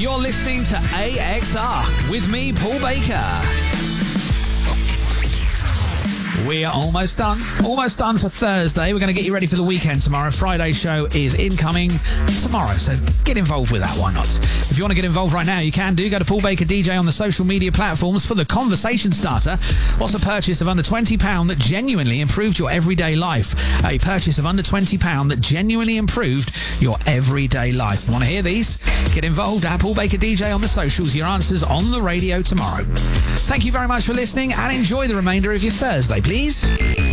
You're listening to AXR with me, Paul Baker. We are almost done. Almost done for Thursday. We're going to get you ready for the weekend tomorrow. Friday's show is incoming tomorrow, so get involved with that. Why not? If you want to get involved right now, you can do. Go to Paul Baker DJ on the social media platforms for the conversation starter. What's a purchase of under £20 that genuinely improved your everyday life? A purchase of under £20 that genuinely improved your everyday life. Want to hear these? Get involved at Paul Baker DJ on the socials. Your answers on the radio tomorrow. Thank you very much for listening and enjoy the remainder of your Thursday, please.